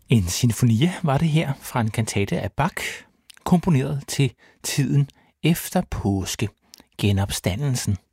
En sinfonie var det her fra en kantate af Bach, komponeret til tiden efter påske, genopstandelsen.